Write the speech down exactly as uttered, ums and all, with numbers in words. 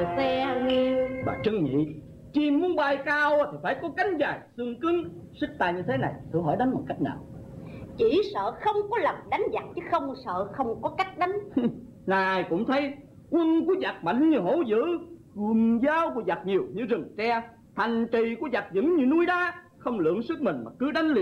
phe. Bà Trân Nhị, chim muốn bay cao thì phải có cánh dài xương cứng. Xích tay như thế này thử hỏi đánh bằng cách nào? Chỉ sợ không có lòng đánh giặc chứ không sợ không có cách đánh. Ngài cũng thấy quân của giặc mạnh như hổ dữ, gươm giáo của giặc nhiều như rừng tre, thành trì của giặc vững như núi đá. Không lượng sức mình mà cứ đánh liền